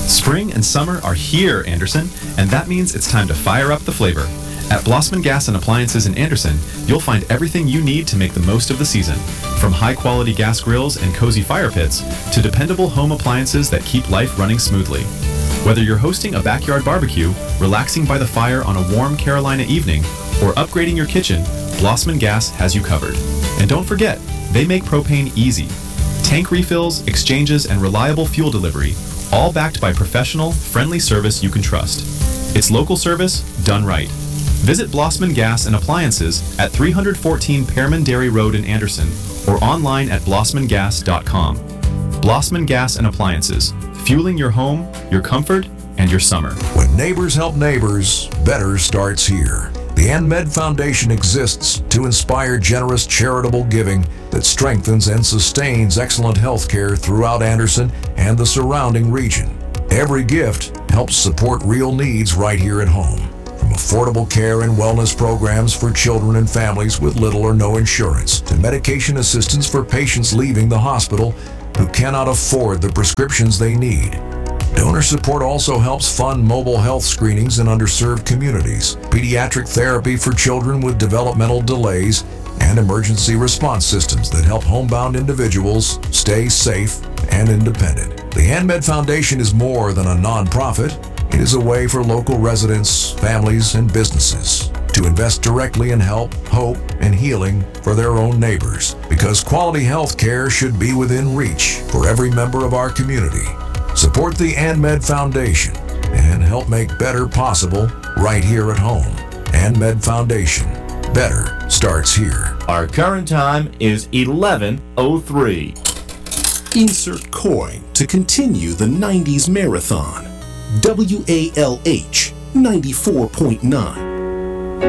Spring and summer are here, Anderson, and that means it's time to fire up the flavor. At Blossman Gas and Appliances in Anderson, you'll find everything you need to make the most of the season. From high-quality gas grills and cozy fire pits to dependable home appliances that keep life running smoothly. Whether you're hosting a backyard barbecue, relaxing by the fire on a warm Carolina evening, or upgrading your kitchen, Blossman Gas has you covered. And don't forget, they make propane easy. Tank refills, exchanges, and reliable fuel delivery, all backed by professional, friendly service you can trust. It's local service done right. Visit Blossman Gas and Appliances at 314 Pearman Dairy Road in Anderson or online at blossmangas.com. Blossman Gas and Appliances, fueling your home, your comfort, and your summer. When neighbors help neighbors, better starts here. The AnMed Foundation exists to inspire generous charitable giving that strengthens and sustains excellent health care throughout Anderson and the surrounding region. Every gift helps support real needs right here at home. From affordable care and wellness programs for children and families with little or no insurance, to medication assistance for patients leaving the hospital who cannot afford the prescriptions they need. Donor support also helps fund mobile health screenings in underserved communities, pediatric therapy for children with developmental delays, and emergency response systems that help homebound individuals stay safe and independent. The AnMed Foundation is more than a nonprofit. It is a way for local residents, families, and businesses to invest directly in help, hope, and healing for their own neighbors, because quality health care should be within reach for every member of our community. Support the AnMed Foundation and help make better possible right here at home. AnMed Foundation. Better starts here. Our current time is 11:03. Insert coin to continue the 90s marathon. WALH 94.9.